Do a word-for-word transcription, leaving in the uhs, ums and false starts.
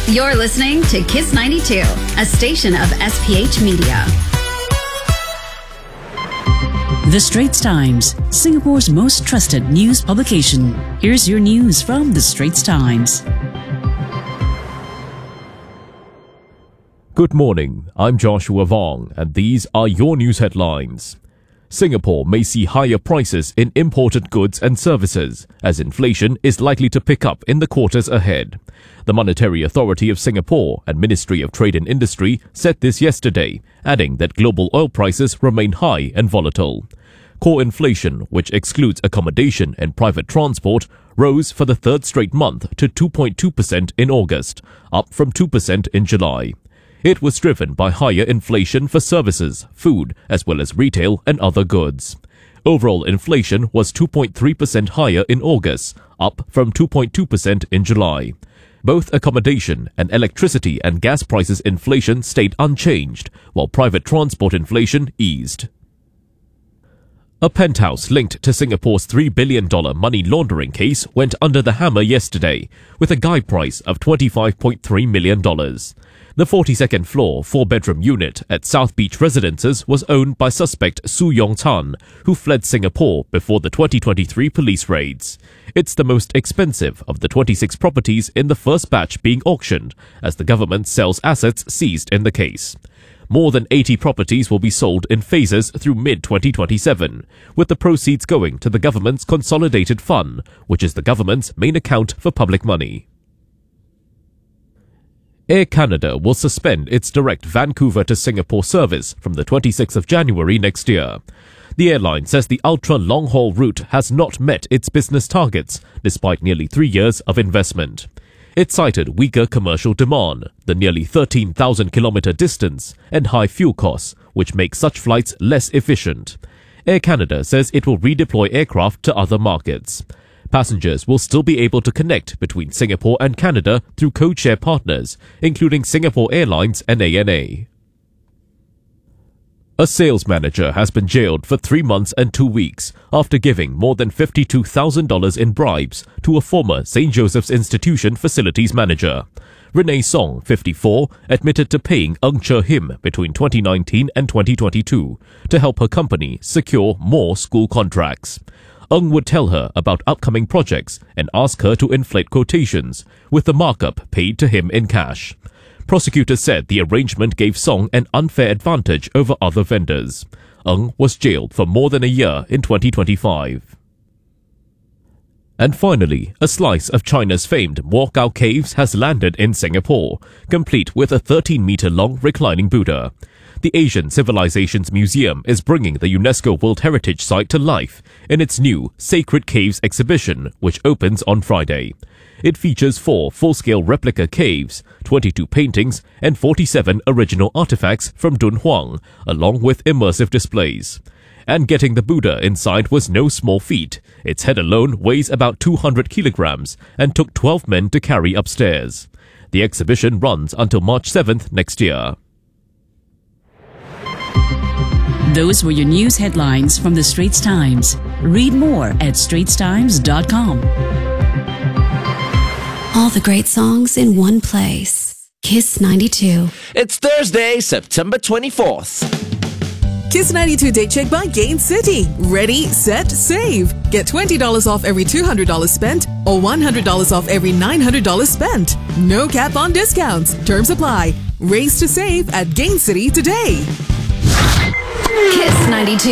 You're listening to Kiss ninety-two, a station of S P H Media. The Straits Times, Singapore's most trusted news publication. Here's your news from The Straits Times. Good morning, I'm Joshua Vong, and these are your news headlines. Singapore may see higher prices in imported goods and services, as inflation is likely to pick up in the quarters ahead. The Monetary Authority of Singapore and Ministry of Trade and Industry said this yesterday, adding that global oil prices remain high and volatile. Core inflation, which excludes accommodation and private transport, rose for the third straight month to two point two percent in August, up from two percent in July. It was driven by higher inflation for services, food, as well as retail and other goods. Overall inflation was two point three percent higher in August, up from two point two percent in July. Both accommodation and electricity and gas prices inflation stayed unchanged, while private transport inflation eased. A penthouse linked to Singapore's three billion dollars money laundering case went under the hammer yesterday, with a guide price of twenty-five point three million dollars. The forty-second floor, four-bedroom unit at South Beach Residences was owned by suspect Su Yong Tan, who fled Singapore before the twenty twenty-three police raids. It's the most expensive of the twenty-six properties in the first batch being auctioned, as the government sells assets seized in the case. More than eighty properties will be sold in phases through mid twenty twenty-seven, with the proceeds going to the government's Consolidated Fund, which is the government's main account for public money. Air Canada will suspend its direct Vancouver to Singapore service from the twenty-sixth of January next year. The airline says the ultra-long-haul route has not met its business targets, despite nearly three years of investment. It cited weaker commercial demand, the nearly thirteen thousand kilometre distance, and high fuel costs, which make such flights less efficient. Air Canada says it will redeploy aircraft to other markets. Passengers will still be able to connect between Singapore and Canada through code-share partners, including Singapore Airlines and A N A. A sales manager has been jailed for three months and two weeks after giving more than fifty-two thousand dollars in bribes to a former Saint Joseph's Institution facilities manager. Renee Song, fifty-four, admitted to paying Ng Che Him between twenty nineteen and twenty twenty-two to help her company secure more school contracts. Ng would tell her about upcoming projects and ask her to inflate quotations, with the markup paid to him in cash. Prosecutors said the arrangement gave Song an unfair advantage over other vendors. Ng was jailed for more than a year in twenty twenty-five. And finally, a slice of China's famed Mogao Caves has landed in Singapore, complete with a thirteen metre long reclining Buddha. The Asian Civilizations Museum is bringing the UNESCO World Heritage Site to life in its new Sacred Caves exhibition, which opens on Friday. It features four full-scale replica caves, twenty-two paintings, and forty-seven original artifacts from Dunhuang, along with immersive displays. And getting the Buddha inside was no small feat. Its head alone weighs about two hundred kilograms and took twelve men to carry upstairs. The exhibition runs until March seventh next year. Those were your news headlines from The Straits Times. Read more at straits times dot com. All the great songs in one place. Kiss ninety-two. It's Thursday, September twenty-fourth. Kiss ninety-two Date Check by Gain City. Ready, set, save. Get twenty dollars off every two hundred dollars spent or one hundred dollars off every nine hundred dollars spent. No cap on discounts. Terms apply. Race to save at Gain City today. Kiss ninety-two.